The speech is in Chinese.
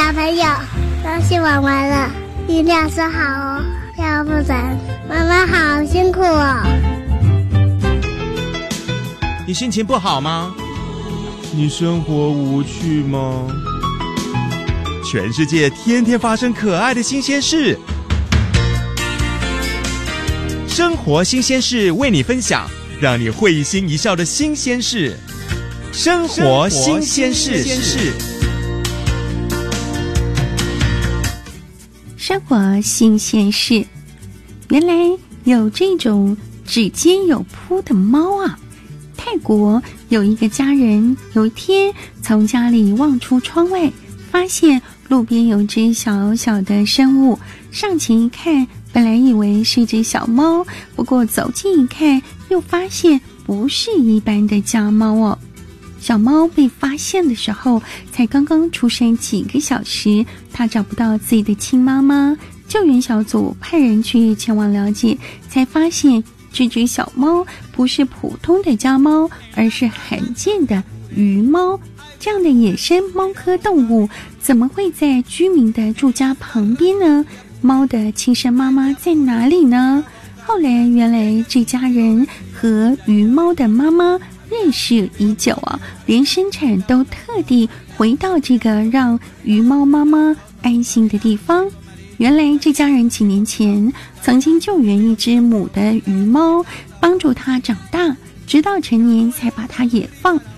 小朋友，东西玩完了，一定要收好哦，要不然妈妈好辛苦哦。 你心情不好吗？你生活无趣吗？全世界天天发生可爱的新鲜事，生活新鲜事为你分享，让你会心一笑的新鲜事。生活新鲜事， 生活新鲜事。原来有这种指尖有扑的猫啊！泰国有一个家人，有一天从家里望出窗外，发现路边有只小小的生物，上前一看，本来以为是只小猫，不过走近一看，又发现不是一般的家猫哦。小猫被发现的时候才刚刚出生几个小时，它找不到自己的亲妈妈，救援小组派人去前往了解，才发现这只小猫不是普通的家猫，而是罕见的鱼猫。这样的野生猫科动物怎么会在居民的住家旁边呢？猫的亲生妈妈在哪里呢？后来原来这家人和鱼猫的妈妈认识已久啊，连生产都特地回到这个让鱼猫妈妈安心的地方。原来这家人几年前曾经救援一只母的鱼猫，帮助它长大，直到成年才把它也放。